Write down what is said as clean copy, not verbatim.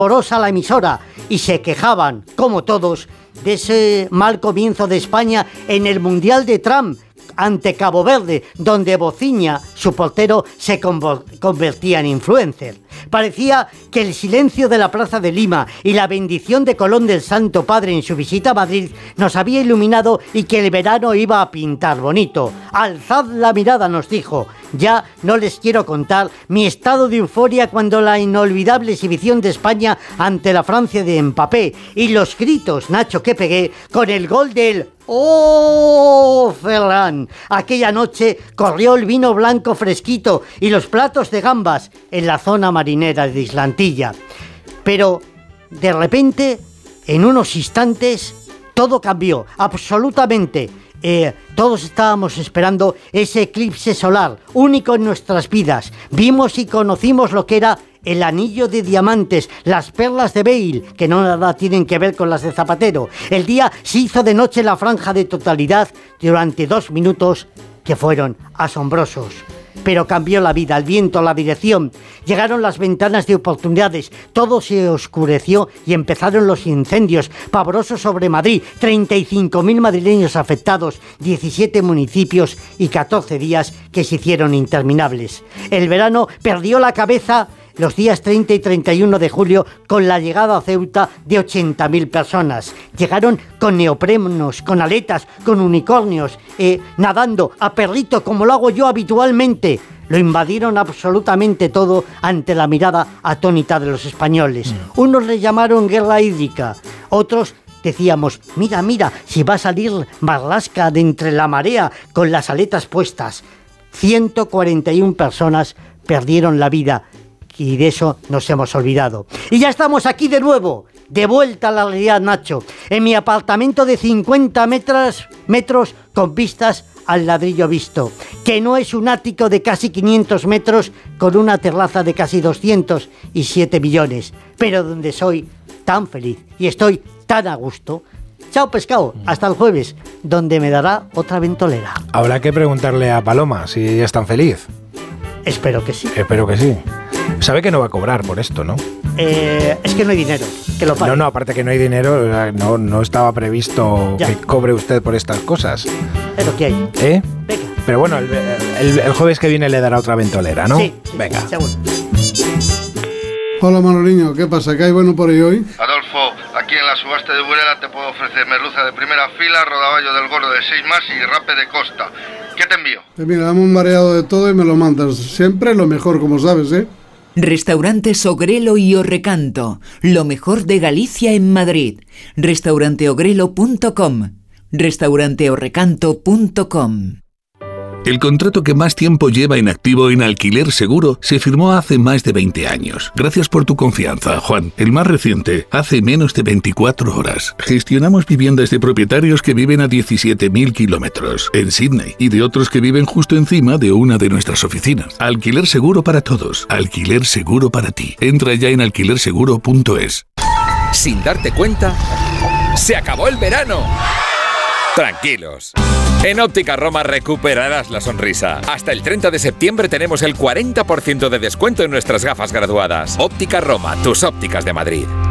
porosa la emisora y se quejaban, como todos, de ese mal comienzo de España en el Mundial de Trump ante Cabo Verde, donde Bociña, su portero, se convertía en influencer. Parecía que el silencio de la Plaza de Lima y la bendición de Colón del Santo Padre en su visita a Madrid nos había iluminado y que el verano iba a pintar bonito. Alzad la mirada, nos dijo. Ya no les quiero contar mi estado de euforia cuando la inolvidable exhibición de España ante la Francia de Mbappé y los gritos, Nacho, que pegué con el gol del ¡Oh, Ferran! Aquella noche corrió el vino blanco fresquito y los platos de gambas en la zona marinera de Islantilla. Pero, de repente, en unos instantes, todo cambió, absolutamente. Todos estábamos esperando ese eclipse solar, único en nuestras vidas. Vimos y conocimos lo que era el anillo de diamantes, las perlas de Bale, que no nada tienen que ver con las de Zapatero. El día se hizo de noche la franja de totalidad durante 2 minutos que fueron asombrosos. Pero cambió la vida, el viento, la dirección. Llegaron las ventanas de oportunidades, todo se oscureció y empezaron los incendios pavorosos sobre Madrid. 35.000 madrileños afectados, 17 municipios y 14 días que se hicieron interminables. El verano perdió la cabeza los días 30 y 31 de julio con la llegada a Ceuta de 80.000 personas. Llegaron con neoprenos, con aletas, con unicornios, nadando a perrito como lo hago yo habitualmente. Lo invadieron absolutamente todo ante la mirada atónita de los españoles. Unos le llamaron guerra hídrica, otros decíamos, mira, si va a salir Marlaska de entre la marea con las aletas puestas. 141 personas perdieron la vida. Y de eso nos hemos olvidado. Y ya estamos aquí de nuevo, de vuelta a la realidad, Nacho, en mi apartamento de 50 metros con vistas al ladrillo visto, que no es un ático de casi 500 metros con una terraza de casi 207 millones, pero donde soy tan feliz y estoy tan a gusto. Chao, pescado, hasta el jueves, donde me dará otra ventolera. Habrá que preguntarle a Paloma si ella es tan feliz. Espero que sí. Espero que sí. Sabe que no va a cobrar por esto, ¿no? Es que no hay dinero, que lo pague. No, aparte que no hay dinero, no estaba previsto que cobre usted por estas cosas. Es lo que hay. ¿Eh? Venga. Pero bueno, el jueves que viene le dará otra ventolera, ¿no? Sí, venga. Seguro. Hola Manoliño, ¿qué pasa? ¿Qué hay bueno por ahí hoy? Adolfo, aquí en la subasta de Burela te puedo ofrecer merluza de primera fila, rodaballo del gordo de 6 más y rape de costa. ¿Qué te envío? Mira, dame un mareado de todo y me lo mandas. Siempre lo mejor, como sabes, ¿eh? Restaurantes Ogrelo y Orrecanto, lo mejor de Galicia en Madrid. Restauranteogrelo.com, restauranteorrecanto.com. El contrato que más tiempo lleva en activo en Alquiler Seguro se firmó hace más de 20 años. Gracias por tu confianza, Juan. El más reciente, hace menos de 24 horas. Gestionamos viviendas de propietarios que viven a 17.000 kilómetros en Sydney y de otros que viven justo encima de una de nuestras oficinas. Alquiler Seguro para todos. Alquiler Seguro para ti. Entra ya en alquilerseguro.es. Sin darte cuenta, se acabó el verano. Tranquilos. En Óptica Roma recuperarás la sonrisa. Hasta el 30 de septiembre tenemos el 40% de descuento en nuestras gafas graduadas. Óptica Roma, tus ópticas de Madrid.